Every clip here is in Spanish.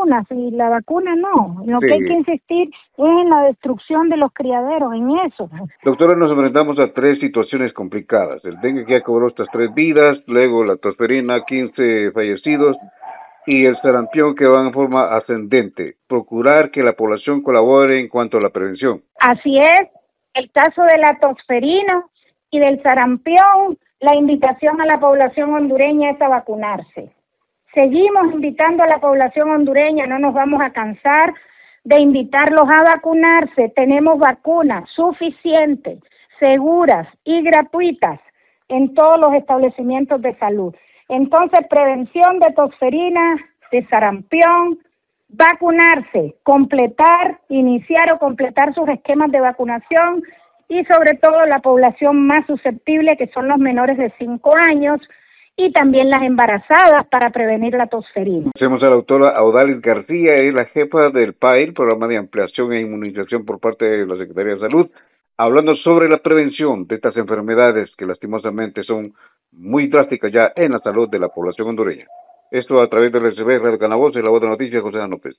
vacunas y la vacuna no. Lo Sí. que hay que insistir es en la destrucción de los criaderos, en eso. Doctora, nos enfrentamos a 3 situaciones complicadas. El dengue que ya cobró estas 3 vidas, luego la tosferina, 15 fallecidos, y el sarampión que va en forma ascendente. Procurar que la población colabore en cuanto a la prevención. Así es, el caso de la tosferina y del sarampión, la invitación a la población hondureña es a vacunarse. Seguimos invitando a la población hondureña, no nos vamos a cansar de invitarlos a vacunarse. Tenemos vacunas suficientes, seguras y gratuitas en todos los establecimientos de salud. Entonces, prevención de tosferina, de sarampión, vacunarse, iniciar o completar sus esquemas de vacunación y sobre todo la población más susceptible, que son los menores de 5 años, y también las embarazadas para prevenir la tosferina. Hacemos a la doctora Audalis García, es la jefa del PAIL, Programa de Ampliación e Inmunización por parte de la Secretaría de Salud, hablando sobre la prevención de estas enfermedades que lastimosamente son muy drásticas ya en la salud de la población hondureña. Esto a través del RCB Radio Canavoz y la voz de noticias José López.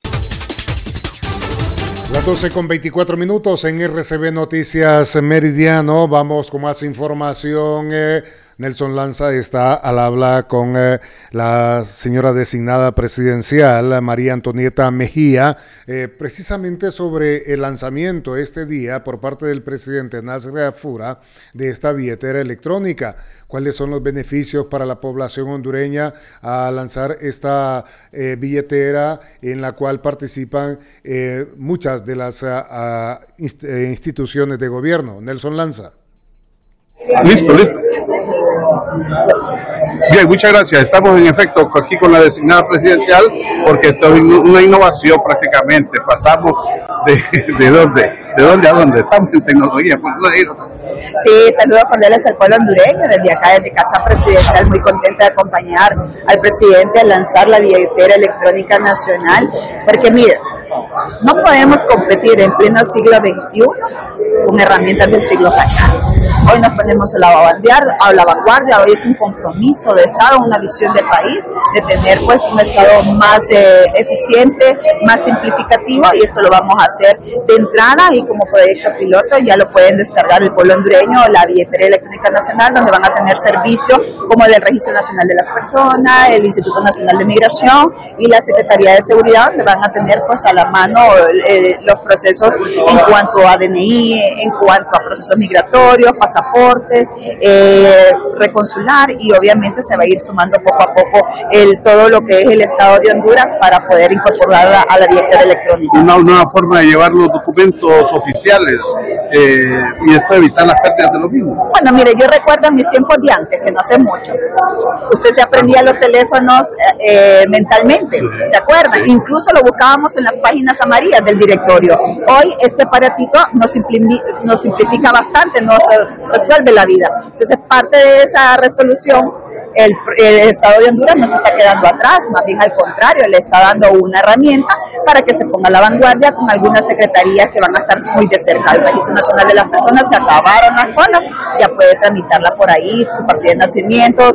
Las 12:24 en RCB Noticias Meridiano. Vamos con más información. Nelson Lanza está al habla con la señora designada presidencial, María Antonieta Mejía, precisamente sobre el lanzamiento este día por parte del presidente Nasser Afura de esta billetera electrónica. ¿Cuáles son los beneficios para la población hondureña a lanzar esta billetera en la cual participan muchas de las instituciones de gobierno? Nelson Lanza. Listo. Bien, muchas gracias. Estamos en efecto aquí con la designada presidencial porque esto es una innovación prácticamente. Pasamos de dónde a dónde. Estamos en tecnología. Sí, saludos cordiales al pueblo hondureño. Desde acá, desde Casa Presidencial, muy contenta de acompañar al presidente a lanzar la billetera electrónica nacional. Porque mire, no podemos competir en pleno siglo XXI con herramientas del siglo pasado. Hoy nos ponemos a la vanguardia, hoy es un compromiso de Estado, una visión de país, de tener pues un Estado más eficiente, más simplificativo, y esto lo vamos a hacer de entrada y como proyecto piloto. Ya lo pueden descargar el pueblo hondureño, la billetera electrónica nacional, donde van a tener servicio como el del Registro Nacional de las Personas, el Instituto Nacional de Migración y la Secretaría de Seguridad, donde van a tener pues a la mano los procesos en cuanto a DNI, en cuanto a procesos migratorios, pasaportes, reconsular, y obviamente se va a ir sumando poco a poco todo lo que es el Estado de Honduras para poder incorporarla a la billetera electrónica. Una nueva forma de llevar los documentos oficiales y esto evitar las pérdidas de los mismos. Bueno, mire, yo recuerdo en mis tiempos de antes, que no hace mucho, usted se aprendía los teléfonos mentalmente, ¿se acuerdan? Sí. Incluso lo buscábamos en las páginas amarillas del directorio. Hoy este aparatito nos simplifica bastante, nos resuelve la vida. Entonces, parte de esa resolución, el Estado de Honduras no se está quedando atrás, más bien al contrario, le está dando una herramienta para que se ponga a la vanguardia con algunas secretarías que van a estar muy de cerca. El Registro Nacional de las Personas, se acabaron las colas, ya puede tramitarla por ahí, su partida de nacimiento,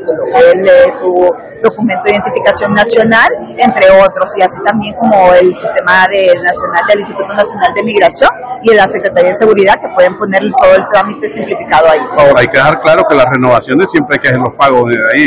su documento de identificación nacional, entre otros, y así también como el sistema nacional del Instituto Nacional de Migración y la Secretaría de Seguridad, que pueden poner todo el trámite simplificado ahí. Ahora, hay que dejar claro que las renovaciones siempre hay que hacer los pagos de ahí.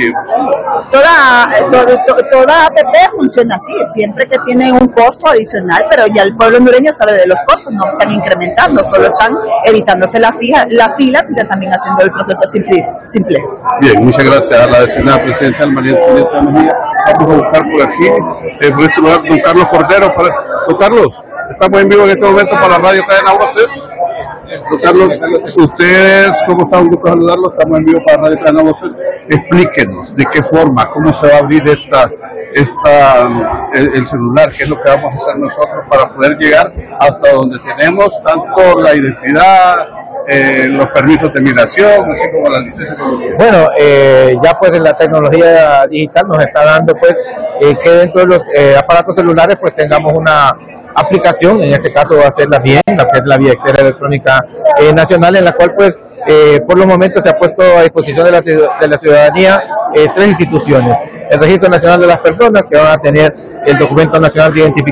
Toda APP funciona así, siempre que tiene un costo adicional, pero ya el pueblo hondureño sabe de los costos, no están incrementando, solo están evitándose la fila, sino también haciendo el proceso simple. Bien, muchas gracias a la designada presidencial María Antonieta Mejía. Vamos a buscar por aquí, por este lugar, don Carlos Cordero. Don Carlos, estamos en vivo en este momento para la Radio Cadena Voces. Don Carlos, ustedes, ¿cómo están? Un gusto saludarlos. Estamos en vivo para Radio Cadena Voces. Explíquenos de qué forma, cómo se va a abrir el celular, qué es lo que vamos a hacer nosotros para poder llegar hasta donde tenemos tanto la identidad, los permisos de migración, así como las licencias de conducir. Bueno, ya pues la tecnología digital nos está dando pues que dentro de los aparatos celulares pues tengamos una aplicación, en este caso va a ser la BIEN, la que es la billetera electrónica nacional, en la cual pues por los momentos se ha puesto a disposición de la ciudadanía 3 instituciones: el Registro Nacional de las Personas, que van a tener el Documento Nacional de Identificación